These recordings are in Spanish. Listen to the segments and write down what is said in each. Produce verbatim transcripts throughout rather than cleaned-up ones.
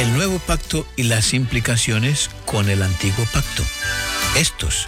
El nuevo pacto y las implicaciones con el antiguo pacto. Estos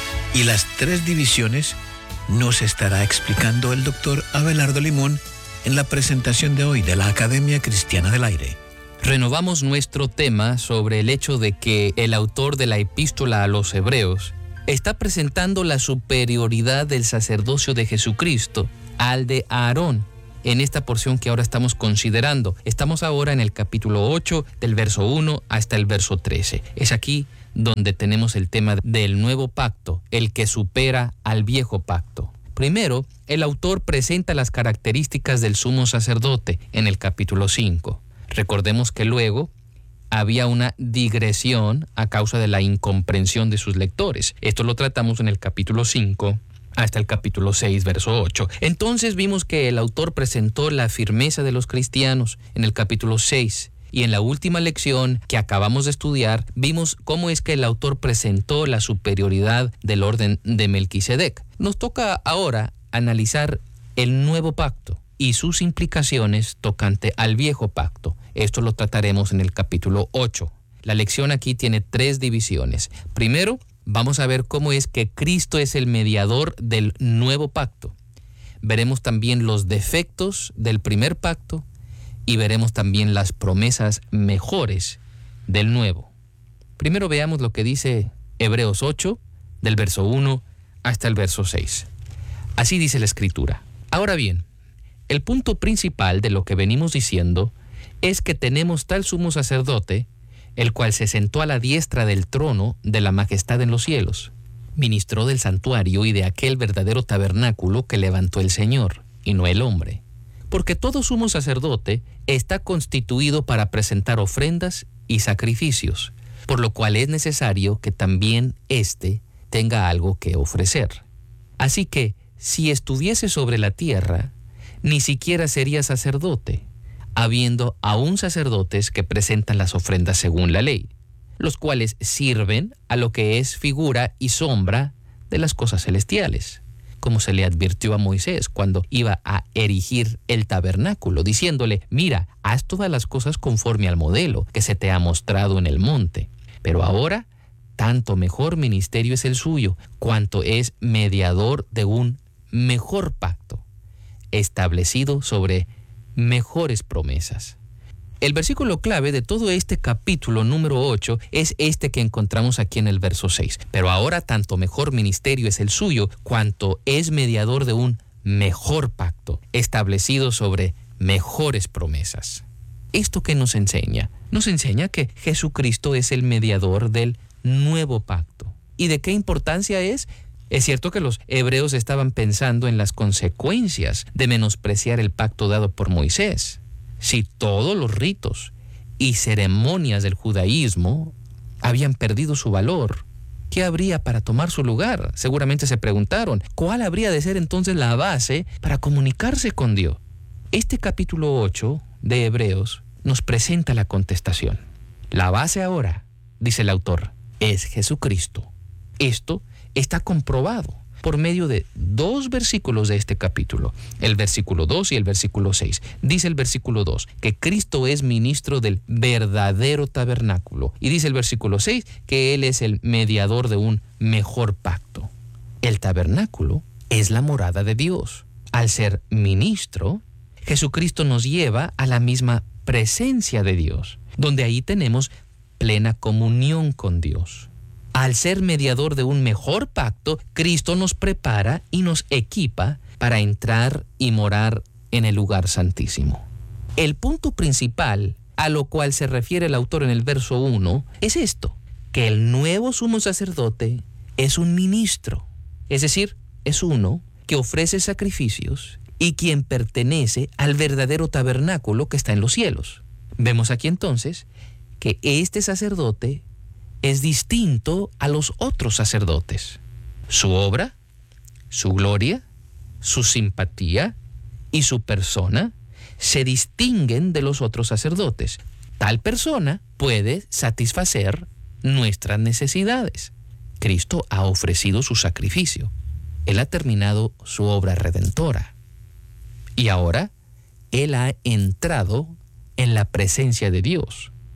y las tres divisiones nos estará explicando el doctor Abelardo Limón en la presentación de hoy de la Academia Cristiana del Aire. Renovamos nuestro tema sobre el hecho de que el autor de la epístola a los Hebreos está presentando la superioridad del sacerdocio de Jesucristo al de Aarón en esta porción que ahora estamos considerando. Estamos ahora en el capítulo ocho, del verso uno hasta el verso trece. Es aquí donde tenemos el tema del nuevo pacto, el que supera al viejo pacto. Primero, el autor presenta las características del sumo sacerdote en el capítulo cinco. Recordemos que luego había una digresión a causa de la incomprensión de sus lectores. Esto lo tratamos en el capítulo cinco hasta el capítulo seis, verso ocho. Entonces vimos que el autor presentó la firmeza de los cristianos en el capítulo seis. Y en la última lección que acabamos de estudiar, vimos cómo es que el autor presentó la superioridad del orden de Melquisedec. Nos toca ahora analizar el nuevo pacto y sus implicaciones tocante al viejo pacto. Esto lo trataremos en el capítulo ocho. La lección aquí tiene tres divisiones. Primero, vamos a ver cómo es que Cristo es el mediador del nuevo pacto. Veremos también los defectos del primer pacto y veremos también las promesas mejores del nuevo. Primero veamos lo que dice Hebreos ocho, del verso uno hasta el verso seis. Así dice la Escritura. Ahora bien, el punto principal de lo que venimos diciendo es que tenemos tal sumo sacerdote, el cual se sentó a la diestra del trono de la majestad en los cielos, ministró del santuario y de aquel verdadero tabernáculo que levantó el Señor, y no el hombre. Porque todo sumo sacerdote está constituido para presentar ofrendas y sacrificios, por lo cual es necesario que también éste tenga algo que ofrecer. Así que, si estuviese sobre la tierra, ni siquiera sería sacerdote, habiendo aún sacerdotes que presentan las ofrendas según la ley, los cuales sirven a lo que es figura y sombra de las cosas celestiales, como se le advirtió a Moisés cuando iba a erigir el tabernáculo, diciéndole: mira, haz todas las cosas conforme al modelo que se te ha mostrado en el monte. Pero ahora, tanto mejor ministerio es el suyo, cuanto es mediador de un mejor pacto, establecido sobre mejores promesas. El versículo clave de todo este capítulo número ocho es este que encontramos aquí en el verso seis. Pero ahora tanto mejor ministerio es el suyo, cuanto es mediador de un mejor pacto, establecido sobre mejores promesas. ¿Esto qué nos enseña? Nos enseña que Jesucristo es el mediador del nuevo pacto. ¿Y de qué importancia es? Es cierto que los hebreos estaban pensando en las consecuencias de menospreciar el pacto dado por Moisés. Si todos los ritos y ceremonias del judaísmo habían perdido su valor, ¿qué habría para tomar su lugar? Seguramente se preguntaron, ¿cuál habría de ser entonces la base para comunicarse con Dios? Este capítulo ocho de Hebreos nos presenta la contestación. La base ahora, dice el autor, es Jesucristo. Esto está comprobado por medio de dos versículos de este capítulo, el versículo dos y el versículo seis. Dice el versículo dos que Cristo es ministro del verdadero tabernáculo, y dice el versículo seis que Él es el mediador de un mejor pacto. El tabernáculo es la morada de Dios. Al ser ministro, Jesucristo nos lleva a la misma presencia de Dios, donde ahí tenemos plena comunión con Dios. Al ser mediador de un mejor pacto, Cristo nos prepara y nos equipa para entrar y morar en el lugar santísimo. El punto principal a lo cual se refiere el autor en el verso uno es esto, que el nuevo sumo sacerdote es un ministro, es decir, es uno que ofrece sacrificios y quien pertenece al verdadero tabernáculo que está en los cielos. Vemos aquí entonces que este sacerdote es distinto a los otros sacerdotes. Su obra, su gloria, su simpatía y su persona se distinguen de los otros sacerdotes. Tal persona puede satisfacer nuestras necesidades. Cristo ha ofrecido su sacrificio. Él ha terminado su obra redentora. Y ahora Él ha entrado en la presencia de Dios.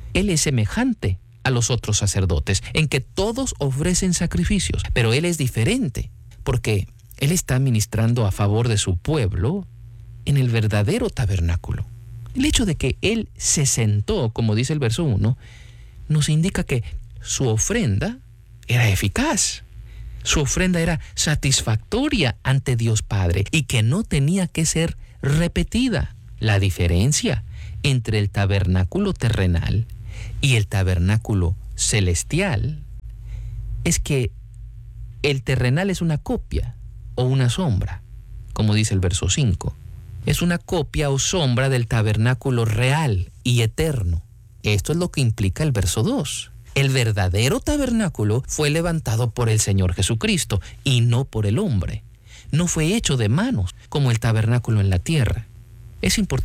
Él es semejante a los otros sacerdotes, en que todos ofrecen sacrificios, pero Él es diferente, porque Él está ministrando a favor de su pueblo en el verdadero tabernáculo. El hecho de que Él se sentó, como dice el verso uno, nos indica que su ofrenda era eficaz. Su ofrenda era satisfactoria ante Dios Padre y que no tenía que ser repetida. La diferencia entre el tabernáculo terrenal y el tabernáculo celestial es que el terrenal es una copia o una sombra, como dice el verso cinco. Es una copia o sombra del tabernáculo real y eterno. Esto es lo que implica el verso dos. El verdadero tabernáculo fue levantado por el Señor Jesucristo y no por el hombre. No fue hecho de manos como el tabernáculo en la tierra. Es importante